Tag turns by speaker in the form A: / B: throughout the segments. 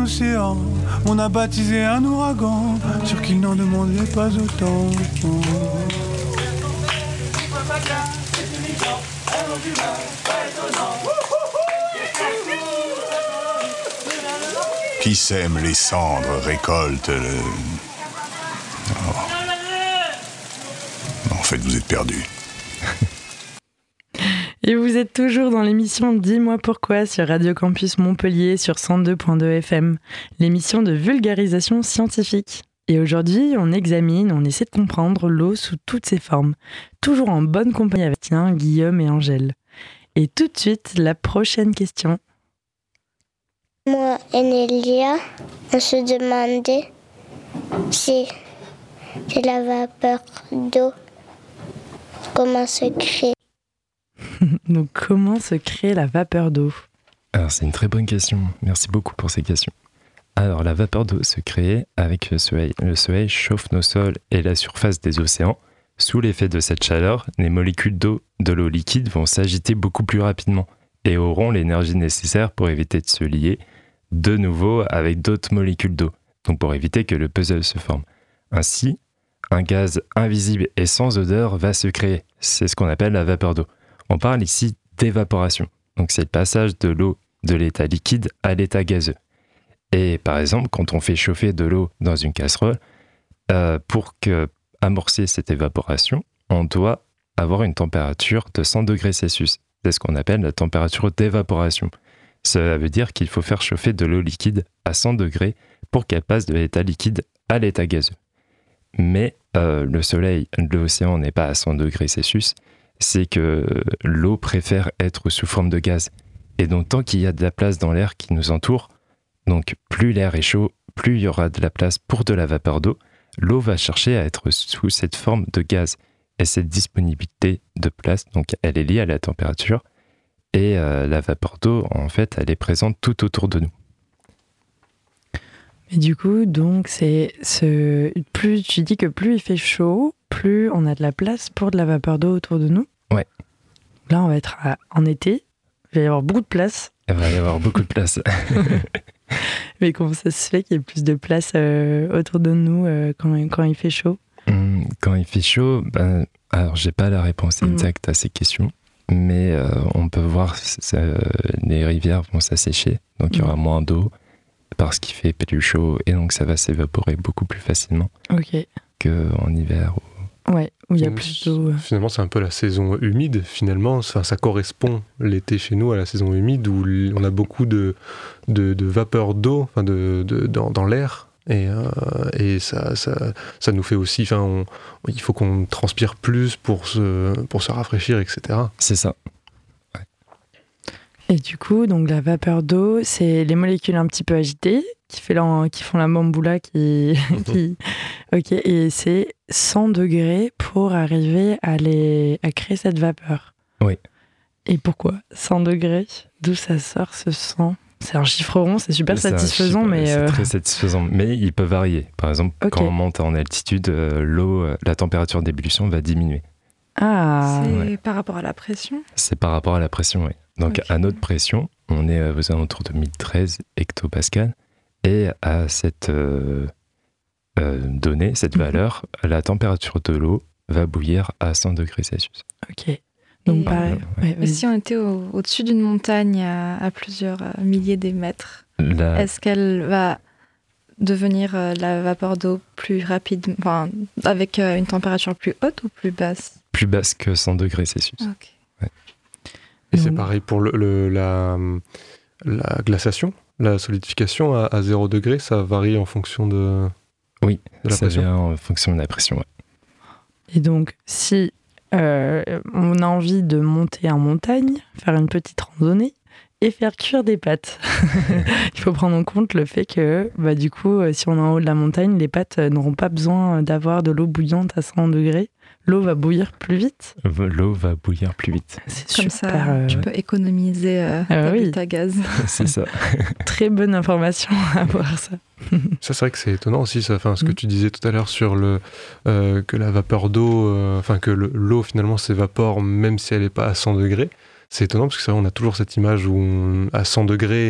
A: océan, on a baptisé un ouragan, sûr qu'il n'en demandait pas autant.
B: Qui sème les cendres récolte le... Oh. En fait, vous êtes perdu.
C: Et vous êtes toujours dans l'émission Dis-moi pourquoi sur Radio Campus Montpellier sur 102.2 FM, l'émission de vulgarisation scientifique. Et aujourd'hui, on essaie de comprendre l'eau sous toutes ses formes, toujours en bonne compagnie avec Guillaume et Angèle. Et tout de suite, la prochaine question.
D: Moi et Nélia, on se demandait si la vapeur d'eau, comment se crée.
C: Donc, comment se crée la vapeur d'eau ?
E: Alors, c'est une très bonne question. Merci beaucoup pour ces questions. Alors, la vapeur d'eau se crée avec le soleil. Le soleil chauffe nos sols et la surface des océans. Sous l'effet de cette chaleur, les molécules d'eau de l'eau liquide vont s'agiter beaucoup plus rapidement et auront l'énergie nécessaire pour éviter de se lier de nouveau avec d'autres molécules d'eau, donc pour éviter que le puzzle se forme. Ainsi, un gaz invisible et sans odeur va se créer. C'est ce qu'on appelle la vapeur d'eau. On parle ici d'évaporation. Donc c'est le passage de l'eau de l'état liquide à l'état gazeux. Et par exemple, quand on fait chauffer de l'eau dans une casserole, pour amorcer cette évaporation, on doit avoir une température de 100 degrés Celsius. C'est ce qu'on appelle la température d'évaporation. Cela veut dire qu'il faut faire chauffer de l'eau liquide à 100 degrés pour qu'elle passe de l'état liquide à l'état gazeux. Mais le soleil, l'océan n'est pas à 100 degrés Celsius, c'est que l'eau préfère être sous forme de gaz. Et donc tant qu'il y a de la place dans l'air qui nous entoure, donc plus l'air est chaud, plus il y aura de la place pour de la vapeur d'eau, l'eau va chercher à être sous cette forme de gaz. Et cette disponibilité de place, donc elle est liée à la température, et la vapeur d'eau, en fait, elle est présente tout autour de nous.
C: Mais du coup, donc, plus tu dis que plus il fait chaud, plus on a de la place pour de la vapeur d'eau autour de nous.
E: Ouais.
C: Là, on va être en été, il va y avoir beaucoup de place.
E: Il va y avoir beaucoup de place.
C: Mais comment ça se fait qu'il y ait plus de place autour de nous quand il fait chaud ?
E: Quand il fait chaud, alors j'ai pas la réponse exacte à ces questions, mais on peut voir les rivières vont s'assécher, donc il y aura moins d'eau parce qu'il fait plus chaud et donc ça va s'évaporer beaucoup plus facilement qu'en hiver.
C: Ouais, où il y a plus d'eau.
F: Finalement, c'est un peu la saison humide, finalement. Ça correspond l'été chez nous à la saison humide où on a beaucoup de vapeur d'eau dans l'air. Et ça nous fait aussi... il faut qu'on transpire plus pour se rafraîchir, etc.
E: C'est ça. Ouais.
C: Et du coup, donc la vapeur d'eau, c'est les molécules un petit peu agitées qui font la bamboula Ok, et c'est 100 degrés pour arriver à créer cette vapeur.
E: Oui.
C: Et pourquoi 100 degrés ? D'où ça sort ce 100 ? C'est un chiffre rond, c'est super satisfaisant, mais...
E: C'est très satisfaisant, mais il peut varier. Par exemple, quand on monte en altitude, la température d'ébullition va diminuer.
C: Ah.
G: C'est par rapport à la pression ?
E: C'est par rapport à la pression, oui. Donc à notre pression, on est aux alentours de 1013 hectopascales, et à cette donnée, cette valeur, la température de l'eau va bouillir à 100 degrés Celsius.
C: Ok. Donc pareil.
G: Et si on était au-dessus d'une montagne à plusieurs milliers de mètres, est-ce qu'elle va devenir la vapeur d'eau plus rapide, avec une température plus haute ou plus basse ?
E: Plus basse que 100 degrés Celsius.
G: Okay.
E: Ouais.
F: Et c'est pareil pour la glaciation, la solidification à 0 degré, ça varie en fonction de la pression.
E: Ça varie en fonction de la pression, ouais.
C: Et donc, si on a envie de monter en montagne, faire une petite randonnée et faire cuire des pâtes. Il faut prendre en compte le fait que, du coup, si on est en haut de la montagne, les pâtes n'auront pas besoin d'avoir de l'eau bouillante à 100 degrés. L'eau va bouillir plus vite.
E: L'eau va bouillir plus vite.
C: C'est
G: comme
C: super,
G: ça, tu peux économiser ta gaz.
E: C'est ça.
C: Très bonne information à voir ça.
F: Ça, c'est vrai que c'est étonnant aussi, ce que tu disais tout à l'heure sur que la vapeur d'eau, que l'eau finalement s'évapore même si elle n'est pas à 100 degrés. C'est étonnant parce que c'est vrai, on a toujours cette image où à 100 degrés,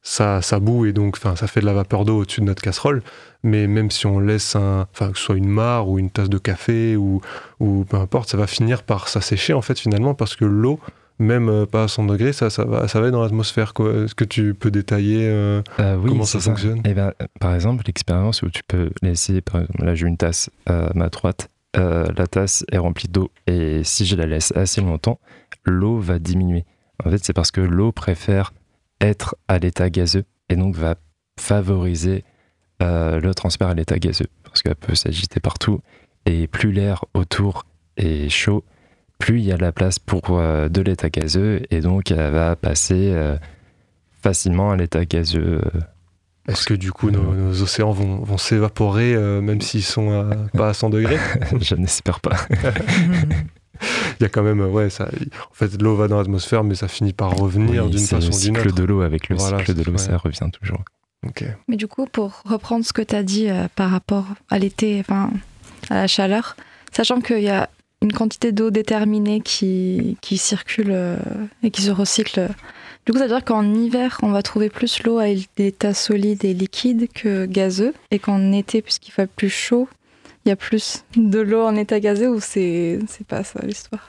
F: ça bout et donc ça fait de la vapeur d'eau au-dessus de notre casserole. Mais même si on laisse que ce soit une mare ou une tasse de café ou peu importe, ça va finir par s'assécher en fait finalement, parce que l'eau, même pas à 100 degrés, ça va dans l'atmosphère, quoi. Est-ce que tu peux détailler
E: oui,
F: comment ça fonctionne?
E: Eh ben, par exemple, l'expérience où tu peux laisser, par exemple, là j'ai une tasse à ma droite, la tasse est remplie d'eau et si je la laisse assez longtemps, l'eau va diminuer. En fait, c'est parce que l'eau préfère être à l'état gazeux et donc va favoriser le transfert à l'état gazeux, parce qu'elle peut s'agiter partout et plus l'air autour est chaud, plus il y a la place pour de l'état gazeux et donc elle va passer facilement à l'état gazeux.
F: Est-ce que du coup nos océans vont s'évaporer même s'ils sont pas à 100 degrés?
E: Je n'espère pas.
F: Il y a quand même, en fait, l'eau va dans l'atmosphère, mais ça finit par revenir d'une façon ou d'une autre.
E: C'est le cycle de l'eau, avec le cycle de l'eau, ça revient toujours.
F: Okay.
G: Mais du coup, pour reprendre ce que tu as dit par rapport à l'été, à la chaleur, sachant qu'il y a une quantité d'eau déterminée qui circule et qui se recycle, du coup, ça veut dire qu'en hiver, on va trouver plus l'eau à l'état solide et liquide que gazeux, et qu'en été, puisqu'il fait plus chaud, il y a plus de l'eau en état gazeux, ou c'est pas ça l'histoire?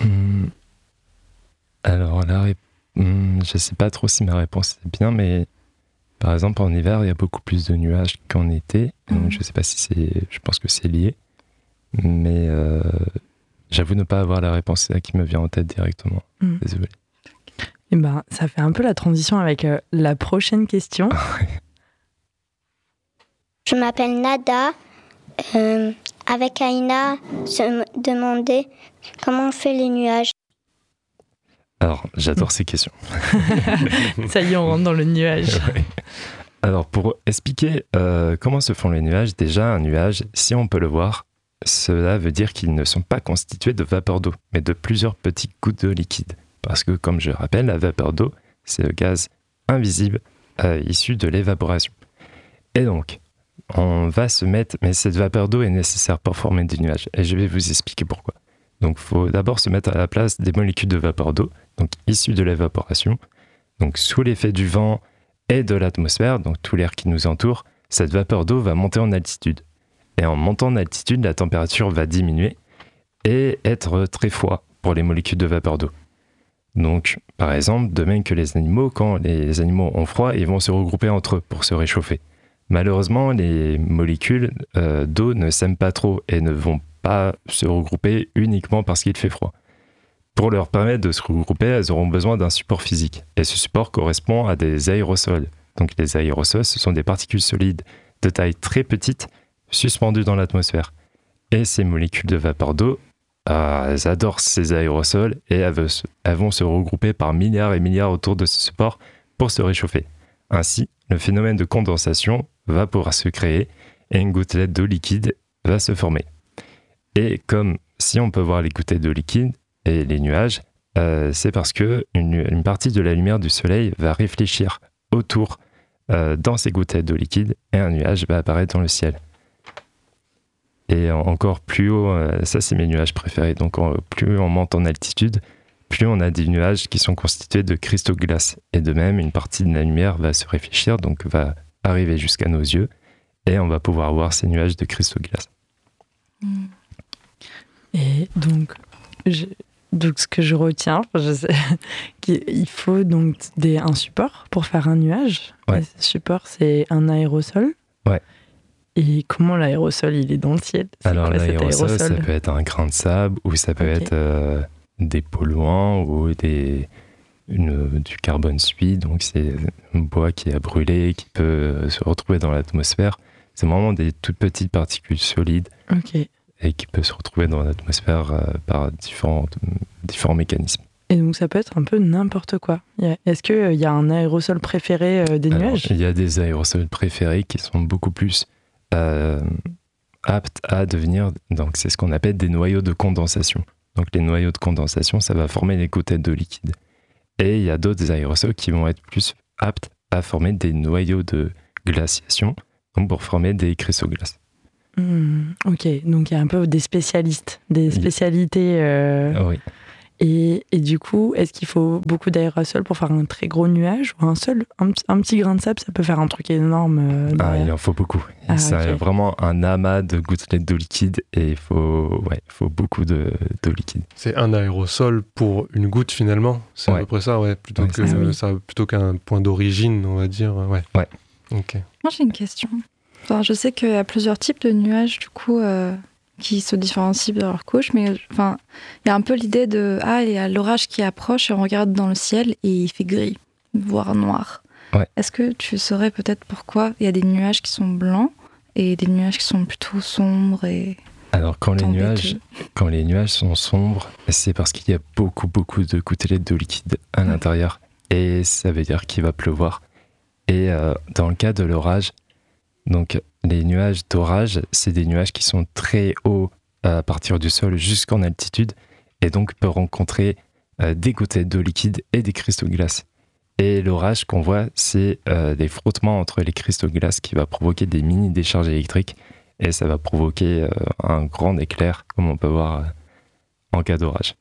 E: Alors là, je sais pas trop si ma réponse est bien, mais par exemple en hiver il y a beaucoup plus de nuages qu'en été, donc je sais pas si je pense que c'est lié, mais j'avoue ne pas avoir la réponse qui me vient en tête directement. Désolé.
C: Et ça fait un peu la transition avec la prochaine question.
D: Je m'appelle Nada. Avec Aïna, se demander comment on fait les nuages.
E: Alors, j'adore ces questions.
C: Ça y est, on rentre dans le nuage.
E: Ouais. Alors, pour expliquer comment se font les nuages, déjà, un nuage, si on peut le voir, cela veut dire qu'ils ne sont pas constitués de vapeur d'eau, mais de plusieurs petites gouttes d'eau liquide. Parce que, comme je rappelle, la vapeur d'eau, c'est le gaz invisible issu de l'évaporation. Et donc, on va se mettre... Mais cette vapeur d'eau est nécessaire pour former des nuages. Et je vais vous expliquer pourquoi. Donc, il faut d'abord se mettre à la place des molécules de vapeur d'eau, donc issues de l'évaporation. Donc, sous l'effet du vent et de l'atmosphère, donc tout l'air qui nous entoure, cette vapeur d'eau va monter en altitude. Et en montant en altitude, la température va diminuer et être très froid pour les molécules de vapeur d'eau. Donc, par exemple, de même que les animaux, quand les animaux ont froid, ils vont se regrouper entre eux pour se réchauffer. Malheureusement, les molécules d'eau ne s'aiment pas trop et ne vont pas se regrouper uniquement parce qu'il fait froid. Pour leur permettre de se regrouper, elles auront besoin d'un support physique. Et ce support correspond à des aérosols. Donc les aérosols, ce sont des particules solides de taille très petite, suspendues dans l'atmosphère. Et ces molécules de vapeur d'eau, elles adorent ces aérosols et elles vont se regrouper par milliards et milliards autour de ce support pour se réchauffer. Ainsi, le phénomène de condensation va pouvoir se créer et une gouttelette d'eau liquide va se former. Et comme si on peut voir les gouttelettes d'eau liquide et les nuages, c'est parce que une partie de la lumière du soleil va réfléchir autour dans ces gouttelettes d'eau liquide et un nuage va apparaître dans le ciel. Et encore plus haut, ça c'est mes nuages préférés, donc plus on monte en altitude, plus on a des nuages qui sont constitués de cristaux de glace. Et de même, une partie de la lumière va se réfléchir, donc va arriver jusqu'à nos yeux, et on va pouvoir voir ces nuages de cristaux de glace.
C: Et donc ce que je retiens, je sais qu'il faut donc un support pour faire un nuage.
E: Ouais.
C: Et ce support, c'est un aérosol.
E: Ouais.
C: Et comment l'aérosol, il est dans le ciel?
E: Alors l'aérosol, ça peut être un grain de sable, ou ça peut être des polluants, ou du carbone suie, donc c'est un bois qui a brûlé, qui peut se retrouver dans l'atmosphère. C'est vraiment des toutes petites particules solides.
C: Ok.
E: Et qui peut se retrouver dans l'atmosphère par différents mécanismes.
C: Et donc ça peut être un peu n'importe quoi. Est-ce qu'il y a un aérosol préféré des nuages?
E: Il y a des aérosols préférés qui sont beaucoup plus aptes à devenir, donc c'est ce qu'on appelle des noyaux de condensation. Donc les noyaux de condensation, ça va former les gouttelettes d'eau liquide. Et il y a d'autres aérosols qui vont être plus aptes à former des noyaux de glaciation, donc pour former des cristaux de glace.
C: Ok, donc il y a un peu des spécialistes, des spécialités.
E: Oui.
C: Et du coup, est-ce qu'il faut beaucoup d'aérosol pour faire un très gros nuage ou un petit grain de sable, ça peut faire un truc énorme
E: il en faut beaucoup. C'est vraiment un amas de gouttelettes d'eau liquide et il faut beaucoup d'eau liquide.
F: C'est un aérosol pour une goutte finalement. C'est à peu près ça, plutôt qu'un point d'origine, on va dire. Ouais. Ok.
G: Moi j'ai une question. Enfin, je sais qu'il y a plusieurs types de nuages du coup. Qui se différencient de leur couche, mais enfin, il y a un peu l'idée de il y a l'orage qui approche et on regarde dans le ciel et il fait gris, voire noir.
E: Ouais.
G: Est-ce que tu saurais peut-être pourquoi il y a des nuages qui sont blancs et des nuages qui sont plutôt sombres et...
E: Alors quand les nuages sont sombres, c'est parce qu'il y a beaucoup de gouttelettes d'eau liquide à l'intérieur et ça veut dire qu'il va pleuvoir. Et dans le cas de l'orage, donc les nuages d'orage, c'est des nuages qui sont très hauts à partir du sol jusqu'en altitude et donc peuvent rencontrer des gouttelettes d'eau liquide et des cristaux de glace. Et l'orage qu'on voit, c'est des frottements entre les cristaux de glace qui va provoquer des mini décharges électriques et ça va provoquer un grand éclair comme on peut voir en cas d'orage.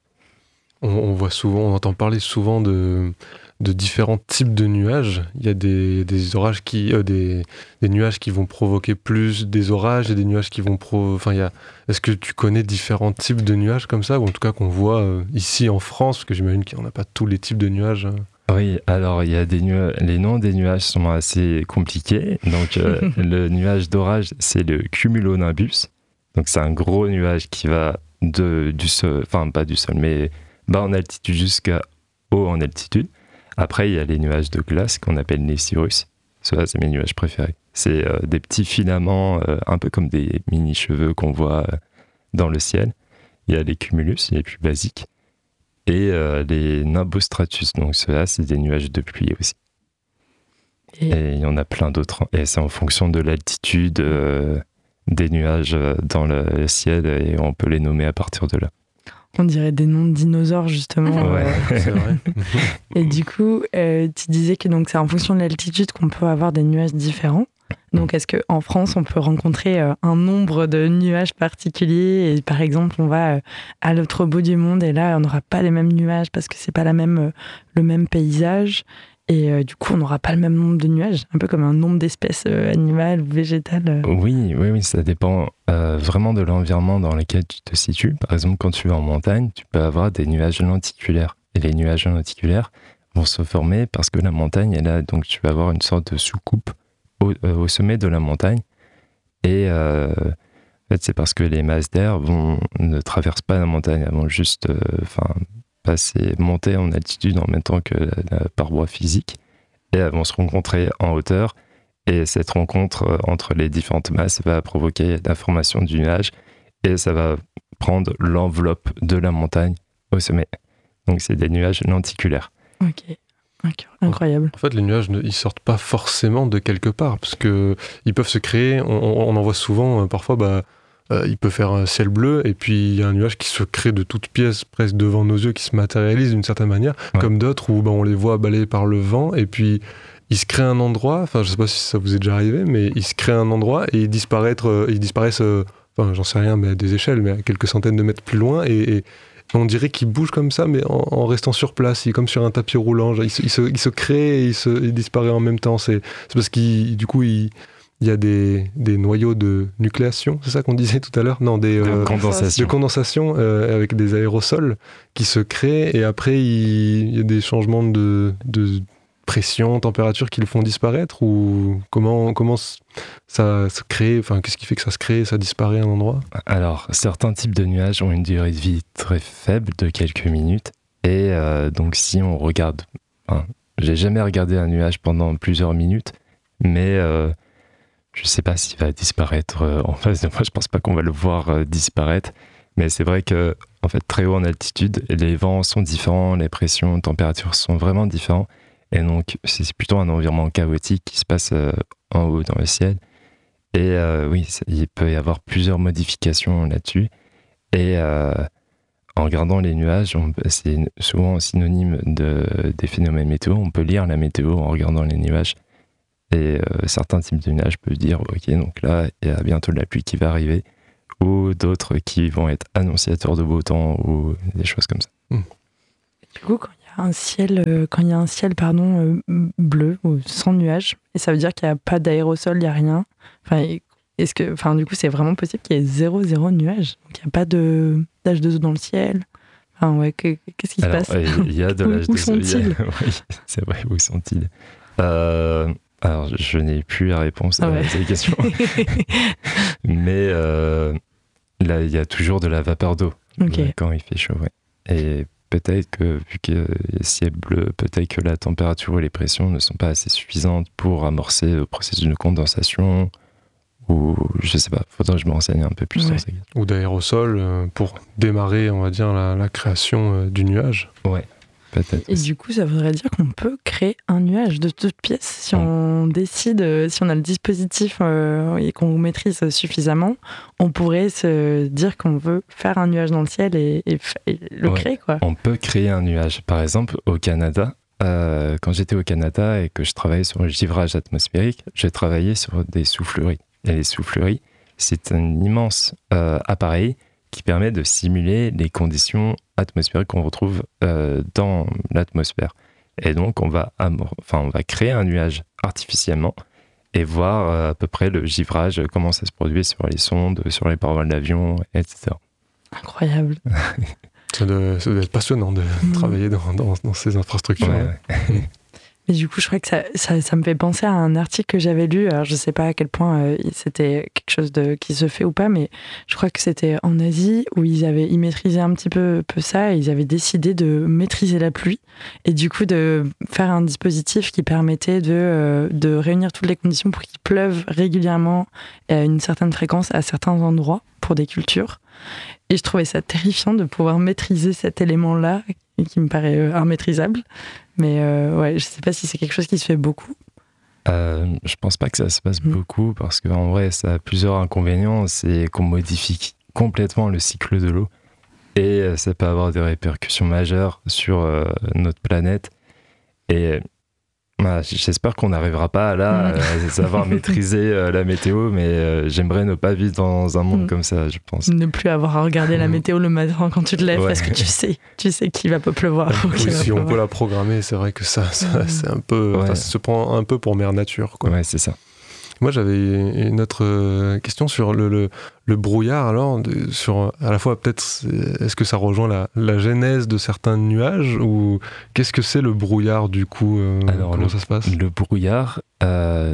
F: On on entend parler souvent de différents types de nuages. Il y a des orages des nuages qui vont provoquer plus des orages et des nuages qui vont est-ce que tu connais différents types de nuages comme ça, ou en tout cas qu'on voit ici en France, parce que j'imagine qu'il n'y en a pas tous les types de nuages.
E: Oui, alors il y a les noms des nuages sont assez compliqués. Donc le nuage d'orage, c'est le cumulonimbus. Donc c'est un gros nuage qui va du sol, enfin pas du sol, mais bas en altitude jusqu'à haut en altitude. Après, il y a les nuages de glace qu'on appelle les cirrus. Ceux-là, c'est mes nuages préférés. C'est des petits filaments, un peu comme des mini-cheveux qu'on voit dans le ciel. Il y a les cumulus, les plus basiques. Et les nimbostratus. Donc ceux-là, c'est des nuages de pluie aussi. Et il y en a plein d'autres. Et c'est en fonction de l'altitude des nuages dans le ciel. Et on peut les nommer à partir de là.
C: On dirait des noms de dinosaures, justement.
E: Ouais,
F: c'est vrai.
C: Et du coup, tu disais que donc, c'est en fonction de l'altitude qu'on peut avoir des nuages différents. Donc, est-ce qu'en France, on peut rencontrer un nombre de nuages particuliers et par exemple, on va à l'autre bout du monde et là, on n'aura pas les mêmes nuages parce que c'est pas le même paysage. Et du coup, on n'aura pas le même nombre de nuages, un peu comme un nombre d'espèces animales ou végétales.
E: Oui, ça dépend vraiment de l'environnement dans lequel tu te situes. Par exemple, quand tu vas en montagne, tu peux avoir des nuages lenticulaires. Et les nuages lenticulaires vont se former parce que la montagne est là. Donc, tu vas avoir une sorte de soucoupe au sommet de la montagne. Et en fait, c'est parce que les masses d'air ne traversent pas la montagne, elles vont juste... monter en altitude en même temps que la paroi physique et elles vont se rencontrer en hauteur et cette rencontre entre les différentes masses va provoquer la formation du nuage et ça va prendre l'enveloppe de la montagne au sommet. Donc c'est des nuages lenticulaires.
C: Ok, incroyable.
F: En fait, les nuages, ils sortent pas forcément de quelque part parce que ils peuvent se créer, on en voit souvent, parfois il peut faire un ciel bleu et puis il y a un nuage qui se crée de toutes pièces presque devant nos yeux, qui se matérialise d'une certaine manière, comme d'autres où on les voit balayés par le vent et puis il se crée un endroit, enfin je sais pas si ça vous est déjà arrivé, mais il se crée un endroit et ils disparaissent, j'en sais rien, mais à des échelles, mais à quelques centaines de mètres plus loin et on dirait qu'il bouge comme ça, mais en restant sur place, il est comme sur un tapis roulant, il se crée et il disparaît en même temps, c'est parce qu'il y a des noyaux de nucléation, c'est ça qu'on disait tout à l'heure ? Non,
E: de
F: condensation avec des aérosols qui se créent et après il y a des changements de pression, température qui le font disparaître ou comment ça se crée, enfin qu'est-ce qui fait que ça se crée, ça disparaît à un endroit ?
E: Alors, certains types de nuages ont une durée de vie très faible de quelques minutes et donc si on regarde, j'ai jamais regardé un nuage pendant plusieurs minutes, mais je sais pas s'il va disparaître en face de moi, je pense pas qu'on va le voir disparaître, mais c'est vrai que en fait très haut en altitude, les vents sont différents, les pressions, les températures sont vraiment différents, et donc c'est plutôt un environnement chaotique qui se passe en haut dans le ciel, et oui, il peut y avoir plusieurs modifications là-dessus, et en regardant les nuages, c'est souvent synonyme des phénomènes météo, on peut lire la météo en regardant les nuages. Et certains types de nuages peuvent dire ok, donc là il y a bientôt de la pluie qui va arriver, ou d'autres qui vont être annonciateurs de beau temps ou des choses comme ça.
C: Du coup, quand il y a un ciel bleu ou sans nuages, et ça veut dire qu'il n'y a pas d'aérosol, il n'y a rien. Du coup, c'est vraiment possible qu'il y ait zéro nuage. Donc, il n'y a pas d'H2O dans le ciel. Qu'est-ce qui se passe?
E: Il y a de l'H2O.
C: Où sont-ils?
E: Oui, c'est vrai, où sont-ils? Alors, je n'ai plus la réponse à cette question. Mais là, il y a toujours de la vapeur d'eau quand il fait chaud. Ouais. Et peut-être que, vu que le ciel bleu, peut-être que la température et les pressions ne sont pas assez suffisantes pour amorcer le processus de condensation. Ou je sais pas, faudrait que je me renseigne un peu plus sur ça.
F: Ou d'aérosol pour démarrer, on va dire, la création du nuage.
E: Ouais, peut-être.
C: Et du coup, ça voudrait dire qu'on peut créer un nuage de toutes pièces si on décide, si on a le dispositif et qu'on maîtrise suffisamment, on pourrait se dire qu'on veut faire un nuage dans le ciel et le créer, quoi.
E: On peut créer un nuage. Par exemple, au Canada, quand j'étais au Canada et que je travaillais sur le givrage atmosphérique, je travaillais sur des souffleries. Et les souffleries, c'est un immense appareil qui permet de simuler les conditions atmosphériques qu'on retrouve dans l'atmosphère. Et donc, on va créer un nuage artificiellement et voir à peu près le givrage, comment ça se produit sur les sondes, sur les parois de l'avion, etc.
C: Incroyable.
F: Ça doit être passionnant de travailler dans ces infrastructures.
E: Ouais.
C: Et du coup, je crois que ça me fait penser à un article que j'avais lu. Alors, je ne sais pas à quel point c'était quelque chose qui se fait ou pas, mais je crois que c'était en Asie où ils maîtrisaient un petit peu ça et ils avaient décidé de maîtriser la pluie et du coup de faire un dispositif qui permettait de réunir toutes les conditions pour qu'il pleuve régulièrement à une certaine fréquence à certains endroits pour des cultures. Et je trouvais ça terrifiant de pouvoir maîtriser cet élément-là qui me paraît immaîtrisable. Mais je ne sais pas si c'est quelque chose qui se fait beaucoup.
E: Je pense pas que ça se passe beaucoup parce qu'en vrai, ça a plusieurs inconvénients. C'est qu'on modifie complètement le cycle de l'eau et ça peut avoir des répercussions majeures sur notre planète. Et j'espère qu'on n'arrivera pas à savoir maîtriser la météo, mais j'aimerais ne pas vivre dans un monde comme ça, je pense.
C: Ne plus avoir à regarder la météo le matin quand tu te lèves parce que tu sais qu'il va pas pleuvoir.
F: Si on peut la programmer, c'est vrai que ça c'est un peu, ça se prend un peu pour mère nature, quoi.
E: Ouais, c'est ça.
F: Moi, j'avais une autre question sur le brouillard. Alors, à la fois, peut-être, est-ce que ça rejoint la genèse de certains nuages ou qu'est-ce que c'est le brouillard, du coup? Alors, comment ça se passe?
E: Le brouillard, en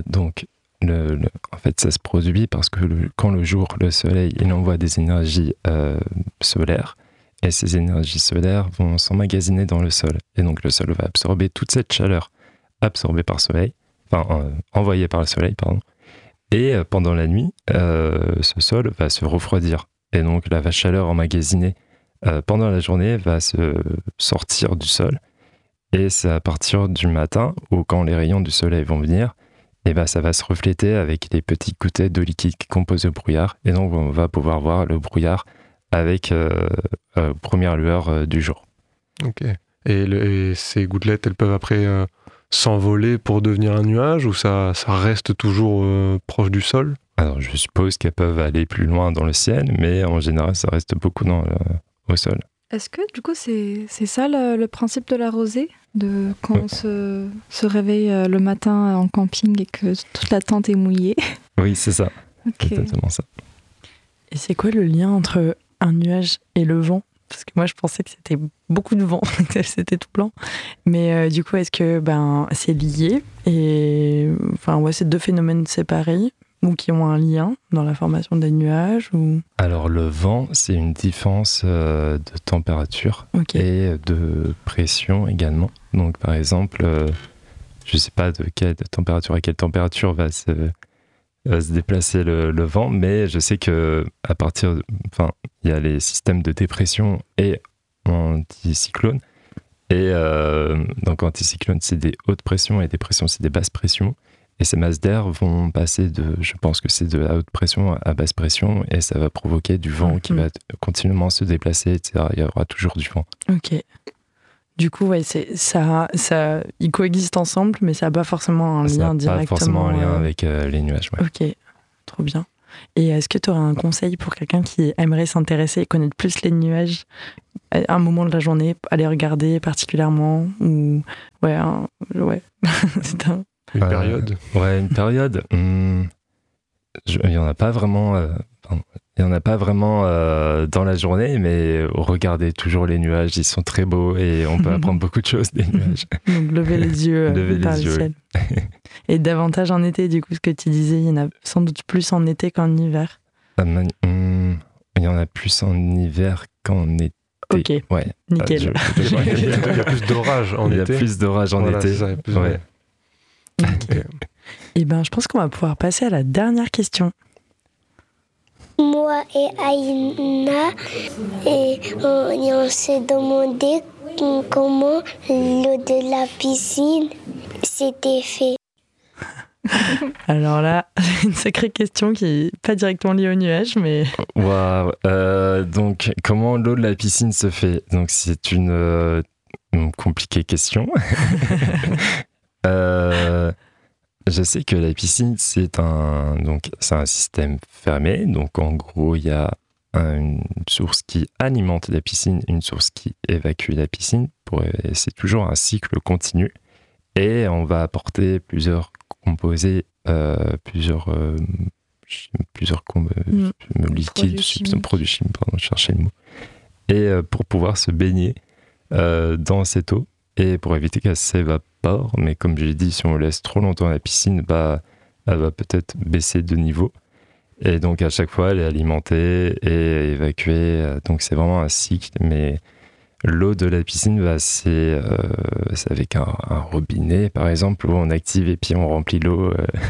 E: fait, ça se produit parce que quand le jour, le soleil, il envoie des énergies solaires et ces énergies solaires vont s'emmagasiner dans le sol. Et donc, le sol va absorber toute cette chaleur absorbée par le soleil, envoyée par le soleil, pardon. Et pendant la nuit, ce sol va se refroidir. Et donc la chaleur emmagasinée pendant la journée va se sortir du sol. Et c'est à partir du matin, ou quand les rayons du soleil vont venir, et ça va se refléter avec les petites gouttelettes d'eau liquide qui composent le brouillard. Et donc on va pouvoir voir le brouillard avec première lueur du jour.
F: Ok. Et ces gouttelettes, elles peuvent après s'envoler pour devenir un nuage ou ça reste toujours proche du sol?
E: Alors je suppose qu'elles peuvent aller plus loin dans le ciel, mais en général ça reste beaucoup au sol.
G: Est-ce que du coup c'est ça le principe de la rosée? Quand on se réveille le matin en camping et que toute la tente est mouillée? Oui,
E: c'est ça.
G: Okay.
E: C'est exactement ça.
C: Et c'est quoi le lien entre un nuage et le vent? Parce que moi, je pensais que c'était beaucoup de vent, c'était tout blanc. Mais du coup, est-ce que c'est lié? Et c'est deux phénomènes séparés ou qui ont un lien dans la formation des nuages ou...
E: Alors, le vent, c'est une différence de température et de pression également. Donc, par exemple, je ne sais pas de quelle température à quelle température va se déplacer le vent, mais je sais que il y a les systèmes de dépression et anticyclone. Et donc anticyclone, c'est des hautes pressions et dépression, c'est des basses pressions. Et ces masses d'air vont passer je pense que c'est de la haute pression à basse pression, et ça va provoquer du vent qui va continuellement se déplacer, etc. Il y aura toujours du vent.
C: Ok. Du coup, ils coexistent ensemble, mais ça n'a pas forcément un lien directement.
E: Pas forcément un lien avec les nuages. Ouais.
C: Ok, trop bien. Et est-ce que tu aurais un conseil pour quelqu'un qui aimerait s'intéresser et connaître plus les nuages à un moment de la journée, aller regarder particulièrement ou c'est
F: une période.
E: Ouais, une période. Il y en a pas vraiment. Il n'y en a pas vraiment dans la journée, mais regardez toujours les nuages, ils sont très beaux et on peut apprendre beaucoup de choses des nuages.
C: Donc lever les yeux vers le ciel. Et davantage en été, du coup, ce que tu disais, il y en a sans doute plus en été qu'en hiver.
E: Il y en a plus en hiver qu'en été.
C: Ok,
E: ouais.
C: Nickel.
F: Il y a plus d'orage en été.
E: Il y a plus d'orage en été.
F: Ça, ouais.
C: Okay. Et je pense qu'on va pouvoir passer à la dernière question.
D: Moi et Aïna, on s'est demandé comment l'eau de la piscine s'était fait.
C: Alors là, une sacrée question qui n'est pas directement liée au nuage, mais...
E: Waouh. Donc, comment l'eau de la piscine se fait ? Donc, c'est une compliquée question. Je sais que la piscine, c'est un système fermé. Donc, en gros, il y a une source qui alimente la piscine, une source qui évacue la piscine. C'est toujours un cycle continu. Et on va apporter plusieurs composés, plusieurs liquides, produits chimiques, pardon, je cherchais le mot. Et pour pouvoir se baigner dans cette eau et pour éviter qu'elle s'évapore. Mais comme je l'ai dit, si on laisse trop longtemps la piscine, elle va peut-être baisser de niveau. Et donc à chaque fois, elle est alimentée et évacuée. Donc c'est vraiment un cycle. Mais l'eau de la piscine, c'est avec un robinet, par exemple, où on active et puis on remplit l'eau.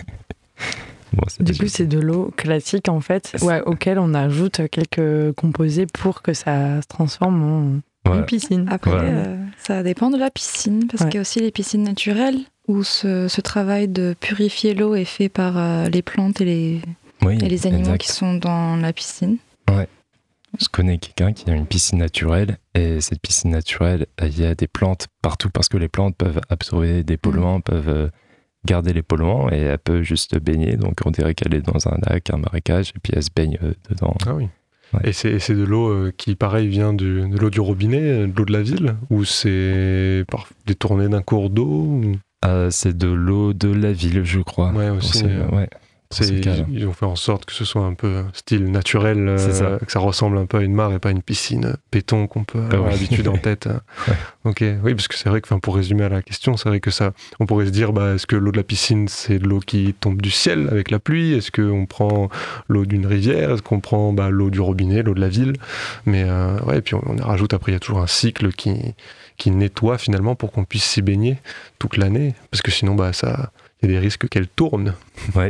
C: Du coup, c'est de l'eau classique, en fait, auquel on ajoute quelques composés pour que ça se transforme en une piscine.
G: Après, ça dépend de la piscine, parce qu'il y a aussi les piscines naturelles, où ce travail de purifier l'eau est fait par les plantes et les animaux qui sont dans la piscine.
E: Ouais. Je connais quelqu'un qui a une piscine naturelle, et cette piscine naturelle, il y a des plantes partout, parce que les plantes peuvent absorber des polluants, peuvent garder les polluants, et elle peut juste baigner. Donc on dirait qu'elle est dans un lac, un marécage, et puis elle se baigne dedans.
F: Ah oui. Ouais. Et c'est de l'eau qui, pareil, vient de l'eau du robinet, de l'eau de la ville, ou c'est détourné d'un cours d'eau
E: c'est de l'eau de la ville, je crois.
F: Ouais, aussi. Ils ont fait en sorte que ce soit un peu style naturel, que ça ressemble un peu à une mare et pas une piscine béton qu'on peut avoir l'habitude en tête. Ok, oui, parce que c'est vrai que, pour résumer à la question, c'est vrai que ça, on pourrait se dire, est-ce que l'eau de la piscine, c'est de l'eau qui tombe du ciel avec la pluie ? Est-ce qu'on prend l'eau d'une rivière ? Est-ce qu'on prend l'eau du robinet, l'eau de la ville ? Mais et puis on rajoute, après, il y a toujours un cycle qui nettoie finalement pour qu'on puisse s'y baigner toute l'année, parce que sinon, il y a des risques qu'elle tourne.
E: Ouais.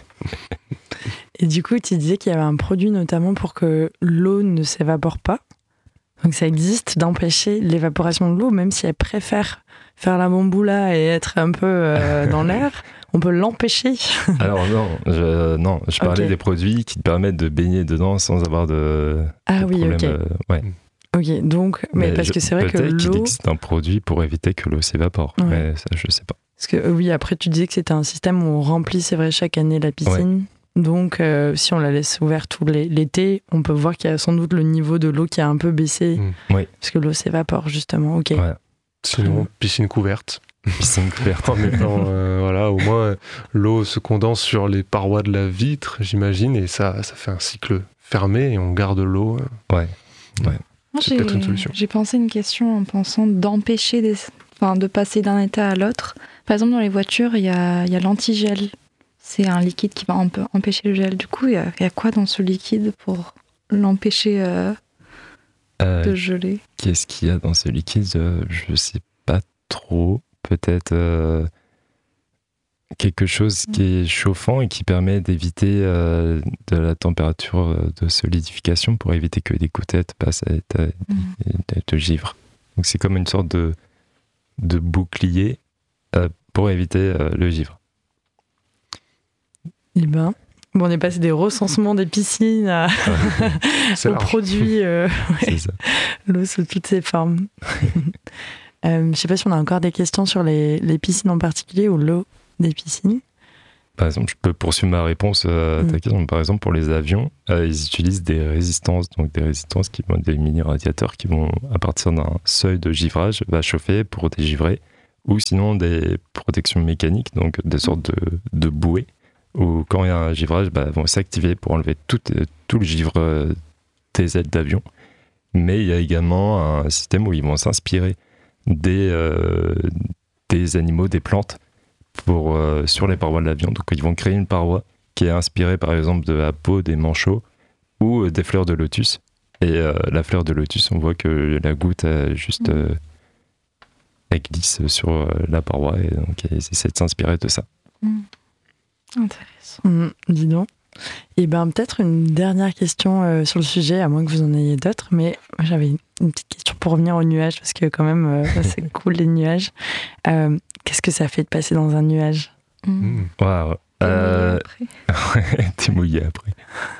C: Et du coup, tu disais qu'il y avait un produit notamment pour que l'eau ne s'évapore pas. Donc ça existe d'empêcher l'évaporation de l'eau, même si elle préfère faire la bamboula et être un peu dans l'air, on peut l'empêcher.
E: Alors je parlais des produits qui te permettent de baigner dedans sans avoir de problème.
C: Ok. Ok, donc, mais parce que c'est vrai que l'eau...
E: Peut-être qu'il existe un produit pour éviter que l'eau s'évapore, mais ça, je sais pas.
C: Parce que après tu disais que c'était un système où on remplit, c'est vrai, chaque année la piscine. Ouais. Donc si on la laisse ouverte tout l'été, on peut voir qu'il y a sans doute le niveau de l'eau qui a un peu baissé. Parce que l'eau s'évapore justement, ok.
F: Ouais. Sinon, piscine couverte.
E: Piscine couverte.
F: En mettant, au moins l'eau se condense sur les parois de la vitre, j'imagine, et ça fait un cycle fermé et on garde l'eau.
E: Ouais.
F: C'est peut-être une solution.
G: J'ai pensé une question en pensant d'empêcher de passer d'un état à l'autre. Par exemple, dans les voitures, il y a l'antigel. C'est un liquide qui va empêcher le gel. Du coup, il y a quoi dans ce liquide pour l'empêcher de geler ?
E: Qu'est-ce qu'il y a dans ce liquide ? Je sais pas trop. Peut-être quelque chose qui est chauffant et qui permet d'éviter de la température de solidification pour éviter que les gouttelettes passent à l'état de givre. Donc c'est comme une sorte de bouclier pour éviter le givre.
C: On est passé des recensements des piscines aux produits,
E: c'est ça.
C: L'eau sous toutes ses formes. Je sais pas si on a encore des questions sur les piscines en particulier ou l'eau des piscines.
E: Par exemple, je peux poursuivre ma réponse à ta question. Par exemple, pour les avions, ils utilisent des résistances, donc des résistances qui vont des mini-radiateurs qui vont, à partir d'un seuil de givrage, va chauffer pour dégivrer, ou sinon des protections mécaniques, donc des sortes de bouées, où quand il y a un givrage, vont s'activer pour enlever tout le givre des ailes d'avion. Mais il y a également un système où ils vont s'inspirer des animaux, des plantes, sur les parois de l'avion. Donc ils vont créer une paroi qui est inspirée par exemple de la peau des manchots ou des fleurs de lotus. Et la fleur de lotus, on voit que la goutte elle glisse sur la paroi et donc ils essaient de s'inspirer de ça.
G: Intéressant.
C: Dis donc. Et peut-être une dernière question sur le sujet, à moins que vous en ayez d'autres, mais j'avais une petite question pour revenir aux nuages, parce que quand même, c'est cool les nuages. Qu'est-ce que ça fait de passer dans un nuage ?
E: Waouh. T'es mouillé après.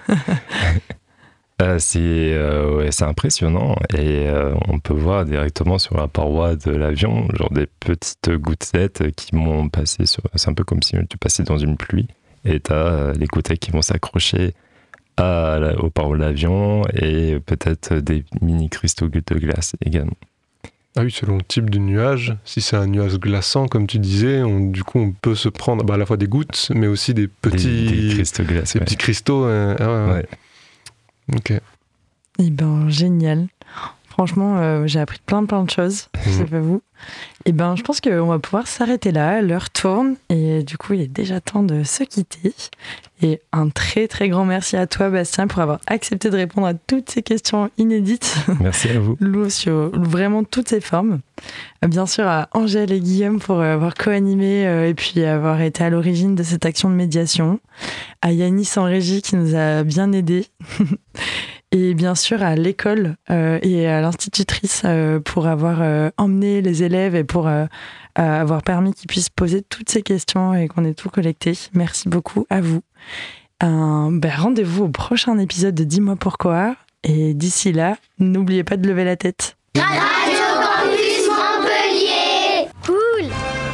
E: C'est impressionnant et on peut voir directement sur la paroi de l'avion genre des petites gouttelettes qui vont passer sur. C'est un peu comme si tu passais dans une pluie et t'as les gouttelettes qui vont s'accrocher aux parois de l'avion et peut-être des mini cristaux de glace également.
F: Ah oui, selon le type de nuage, si c'est un nuage glaçant, comme tu disais, on peut se prendre à la fois des gouttes, mais aussi des petits
E: des cristaux de glace.
F: Des petits cristaux. Ouais. Ok.
C: Génial. Franchement, j'ai appris plein de choses, je sais pas vous. Je pense qu'on va pouvoir s'arrêter là, l'heure tourne, et du coup, il est déjà temps de se quitter. Et un très très grand merci à toi, Bastien, pour avoir accepté de répondre à toutes ces questions inédites.
E: Merci à vous.
C: Sur vraiment toutes ces formes. Bien sûr à Angèle et Guillaume pour avoir co-animé et puis avoir été à l'origine de cette action de médiation. À Yanis en régie qui nous a bien aidés. Et bien sûr à l'école et à l'institutrice pour avoir emmené les élèves et pour avoir permis qu'ils puissent poser toutes ces questions et qu'on ait tout collecté. Merci beaucoup à vous. Rendez-vous au prochain épisode de Dis-moi pourquoi. Et d'ici là, n'oubliez pas de lever la tête.
D: Radio Campus Montpellier. Cool.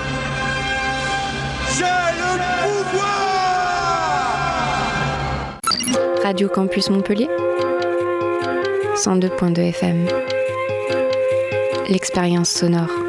A: J'ai le pouvoir.
H: Radio Campus Montpellier 102.2 FM. L'expérience sonore.